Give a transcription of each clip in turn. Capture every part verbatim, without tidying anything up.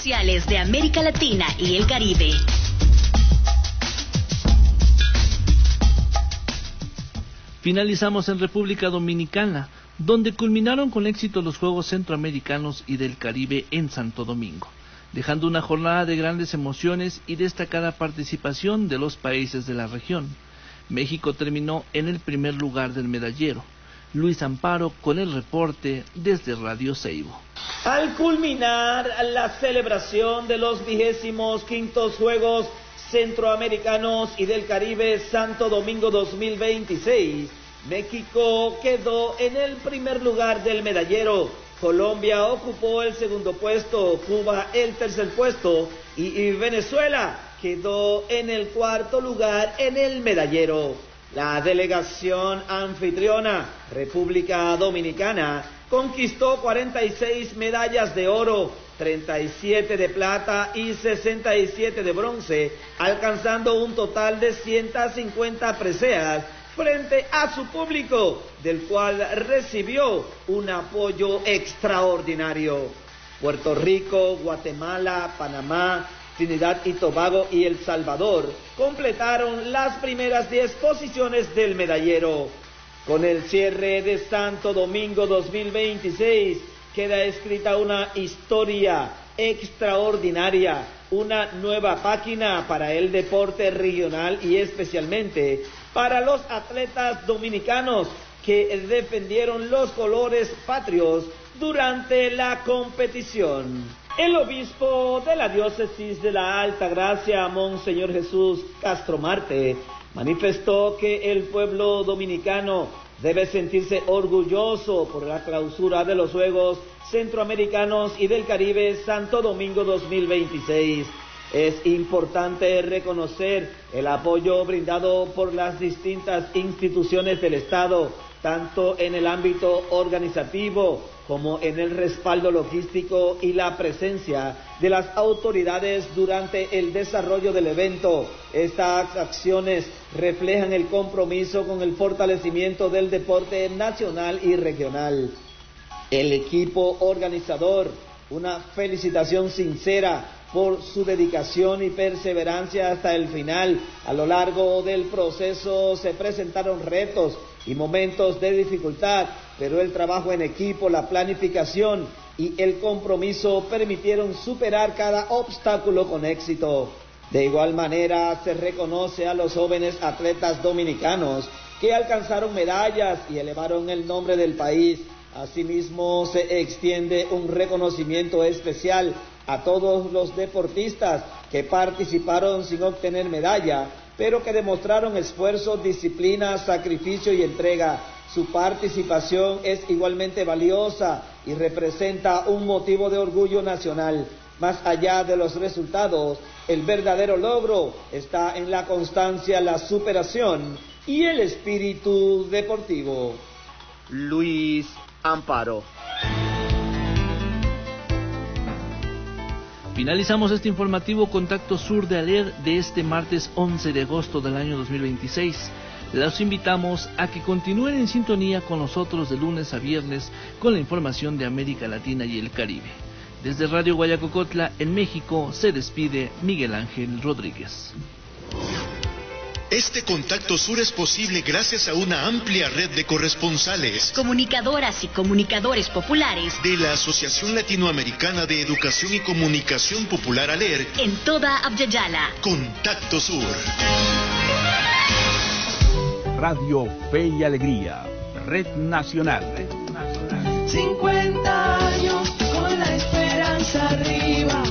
sociales de América Latina y el Caribe. Finalizamos en República Dominicana, donde culminaron con éxito los Juegos Centroamericanos y del Caribe en Santo Domingo, dejando una jornada de grandes emociones y destacada participación de los países de la región. México terminó en el primer lugar del medallero. Luis Amparo con el reporte desde Radio Seibo. Al culminar la celebración de los vigésimos quintos Juegos Centroamericanos y del Caribe Santo Domingo dos mil veintiséis, México quedó en el primer lugar del medallero, Colombia ocupó el segundo puesto, Cuba el tercer puesto y, y Venezuela quedó en el cuarto lugar en el medallero. La delegación anfitriona, República Dominicana, conquistó cuarenta y seis medallas de oro, treinta y siete de plata y sesenta y siete de bronce, alcanzando un total de ciento cincuenta preseas frente a su público, del cual recibió un apoyo extraordinario. Puerto Rico, Guatemala, Panamá, Trinidad y Tobago y El Salvador completaron las primeras diez posiciones del medallero. Con el cierre de Santo Domingo dos mil veintiséis queda escrita una historia extraordinaria, una nueva página para el deporte regional y especialmente para los atletas dominicanos que defendieron los colores patrios durante la competición. El obispo de la diócesis de la Altagracia, Monseñor Jesús Castro Marte, manifestó que el pueblo dominicano debe sentirse orgulloso por la clausura de los Juegos Centroamericanos y del Caribe Santo Domingo dos mil veintiséis. Es importante reconocer el apoyo brindado por las distintas instituciones del Estado, tanto en el ámbito organizativo como en el respaldo logístico y la presencia de las autoridades durante el desarrollo del evento. Estas acciones reflejan el compromiso con el fortalecimiento del deporte nacional y regional. El equipo organizador, una felicitación sincera por su dedicación y perseverancia hasta el final. A lo largo del proceso se presentaron retos y momentos de dificultad, pero el trabajo en equipo, la planificación y el compromiso permitieron superar cada obstáculo con éxito. De igual manera, se reconoce a los jóvenes atletas dominicanos que alcanzaron medallas y elevaron el nombre del país. Asimismo, se extiende un reconocimiento especial a todos los deportistas que participaron sin obtener medalla, pero que demostraron esfuerzo, disciplina, sacrificio y entrega. Su participación es igualmente valiosa y representa un motivo de orgullo nacional. Más allá de los resultados, el verdadero logro está en la constancia, la superación y el espíritu deportivo. Luis Amparo. Finalizamos este informativo Contacto Sur de Aler de este martes once de agosto del año dos mil veintiséis. Los invitamos a que continúen en sintonía con nosotros de lunes a viernes con la información de América Latina y el Caribe. Desde Radio Guayacocotla, en México, se despide Miguel Ángel Rodríguez. Este Contacto Sur es posible gracias a una amplia red de corresponsales, comunicadoras y comunicadores populares de la Asociación Latinoamericana de Educación y Comunicación Popular ALER en toda Abya-Yala. Contacto Sur. Radio Fe y Alegría, Red Nacional. Red Nacional. cincuenta años con la esperanza arriba.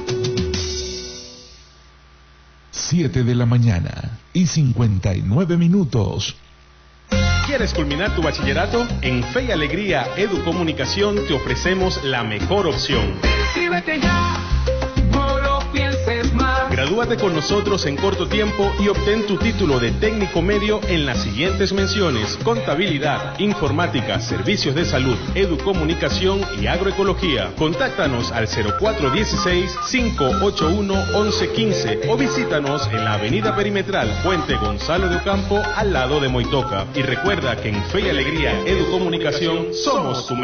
siete de la mañana y cincuenta y nueve minutos. ¿Quieres culminar tu bachillerato? En Fe y Alegría Educomunicación te ofrecemos la mejor opción. Inscríbete ya, no lo pienses más. Gradúate con nosotros en corto tiempo y obtén tu título de técnico medio en las siguientes menciones: contabilidad, informática, servicios de salud, educomunicación y agroecología. Contáctanos al cero cuatro uno seis, cinco ocho uno, once quince o visítanos en la avenida Perimetral, Puente Gonzalo de Ocampo, al lado de Moitoca. Y recuerda que en Fe y Alegría Educomunicación somos tu